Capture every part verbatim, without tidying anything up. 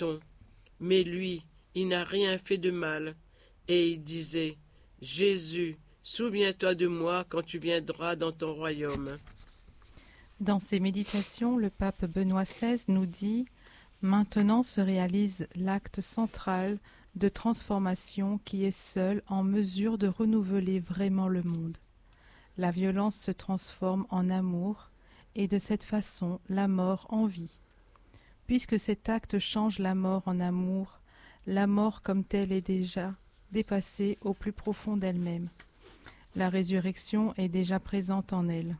dit-on. Mais lui, il n'a rien fait de mal. Et il disait, Jésus, souviens-toi de moi quand tu viendras dans ton royaume. Dans ses méditations, le pape Benoît seize nous dit « Maintenant se réalise l'acte central de transformation qui est seul en mesure de renouveler vraiment le monde. La violence se transforme en amour et de cette façon la mort en vie. Puisque cet acte change la mort en amour, la mort comme telle est déjà dépassée au plus profond d'elle-même. La résurrection est déjà présente en elle.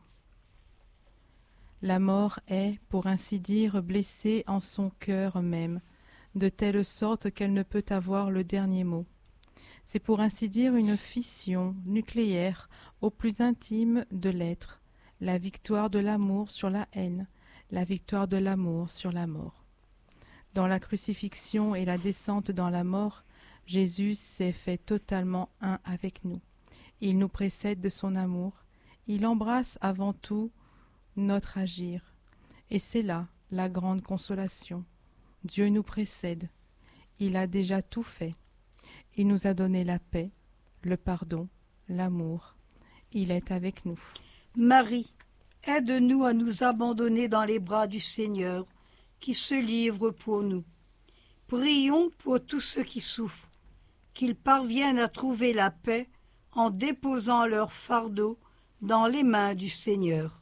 La mort est, pour ainsi dire, blessée en son cœur même, de telle sorte qu'elle ne peut avoir le dernier mot. C'est pour ainsi dire une fission nucléaire au plus intime de l'être, la victoire de l'amour sur la haine, la victoire de l'amour sur la mort. Dans la crucifixion et la descente dans la mort, Jésus s'est fait totalement un avec nous. Il nous précède de son amour, il embrasse avant tout notre agir. Et c'est là la grande consolation. Dieu nous précède. Il a déjà tout fait. Il nous a donné la paix, le pardon, l'amour. Il est avec nous. Marie, aide-nous à nous abandonner dans les bras du Seigneur, qui se livre pour nous. Prions pour tous ceux qui souffrent, qu'ils parviennent à trouver la paix en déposant leur fardeau dans les mains du Seigneur.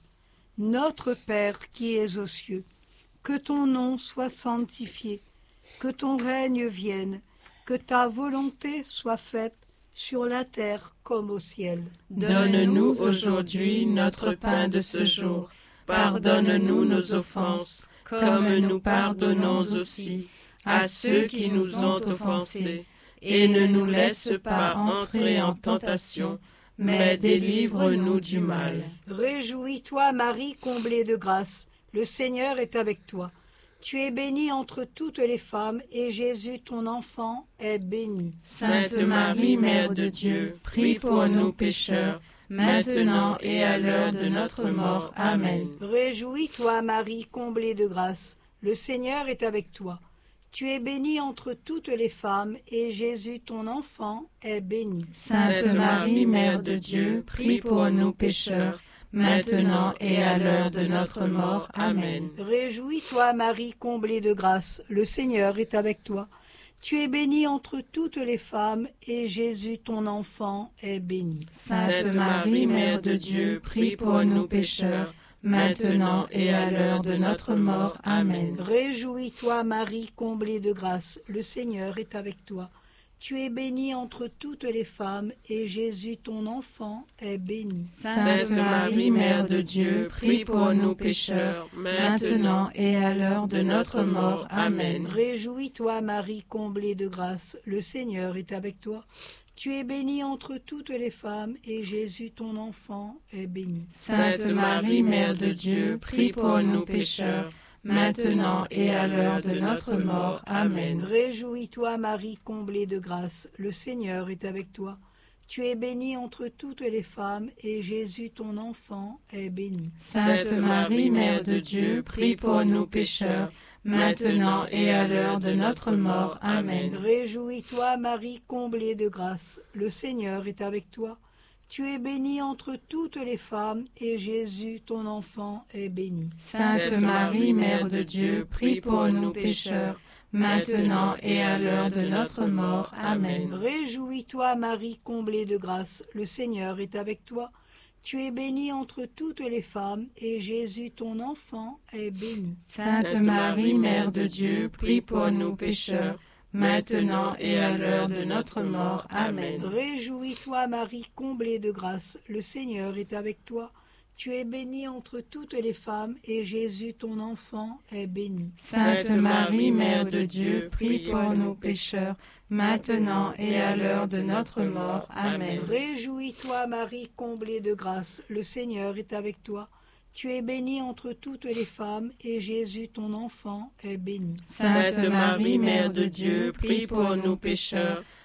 Notre Père qui es aux cieux, que ton nom soit sanctifié, que ton règne vienne, que ta volonté soit faite sur la terre comme au ciel. Donne-nous aujourd'hui notre pain de ce jour. Pardonne-nous nos offenses, comme nous pardonnons aussi à ceux qui nous ont offensés. Et ne nous laisse pas entrer en tentation, mais délivre-nous du mal. Réjouis-toi, Marie, comblée de grâce, le Seigneur est avec toi. Tu es bénie entre toutes les femmes, et Jésus, ton enfant, est béni. Sainte Marie, Mère de Dieu, prie pour nous pécheurs, maintenant et à l'heure de notre mort. Amen. Réjouis-toi, Marie, comblée de grâce, le Seigneur est avec toi. Tu es bénie entre toutes les femmes, et Jésus, ton enfant, est béni. Sainte Marie, Mère de Dieu, prie pour nous pécheurs, maintenant et à l'heure de notre mort. Amen. Réjouis-toi, Marie, comblée de grâce, le Seigneur est avec toi. Tu es bénie entre toutes les femmes, et Jésus, ton enfant, est béni. Sainte Marie, Mère de Dieu, prie pour nous pécheurs, maintenant et à l'heure de notre mort. Amen. Réjouis-toi, Marie, comblée de grâce, le Seigneur est avec toi. Tu es bénie entre toutes les femmes, et Jésus, ton enfant, est béni. Sainte Marie, Mère de Dieu, prie pour nous pécheurs, maintenant et à l'heure de notre mort. Amen. Réjouis-toi, Marie, comblée de grâce, le Seigneur est avec toi. Tu es bénie entre toutes les femmes, et Jésus, ton enfant, est béni. Sainte Marie, Mère de Dieu, prie pour nous pécheurs, maintenant et à l'heure de notre mort. Amen. Réjouis-toi, Marie, comblée de grâce, le Seigneur est avec toi. Tu es bénie entre toutes les femmes, et Jésus, ton enfant, est béni. Sainte Marie, Mère de Dieu, prie pour nous pécheurs, maintenant et à l'heure de notre mort. Amen. Réjouis-toi, Marie, comblée de grâce, le Seigneur est avec toi. Tu es bénie entre toutes les femmes, et Jésus, ton enfant, est béni. Sainte Marie, Mère de Dieu, prie pour nous pécheurs, maintenant et à l'heure de notre mort. Amen. Réjouis-toi, Marie, comblée de grâce, le Seigneur est avec toi. Tu es bénie entre toutes les femmes, et Jésus, ton enfant, est béni. Sainte Marie, Mère de Dieu, prie pour nous pécheurs, maintenant et à l'heure de notre mort. Amen. Réjouis-toi, Marie, comblée de grâce, le Seigneur est avec toi. Tu es bénie entre toutes les femmes, et Jésus, ton enfant, est béni. Sainte Marie, Mère de Dieu, prie pour nous pécheurs, maintenant et à l'heure de notre mort. Amen. Réjouis-toi, Marie, comblée de grâce, le Seigneur est avec toi. Tu es bénie entre toutes les femmes, et Jésus, ton enfant, est béni. Sainte Marie, Mère de Dieu, prie pour nous pécheurs,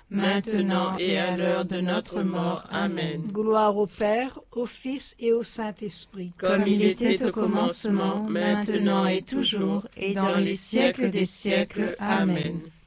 maintenant et à l'heure de notre mort. Amen. Gloire au Père, au Fils et au Saint-Esprit. Comme il était au commencement, maintenant et toujours, et dans les siècles des siècles. Amen.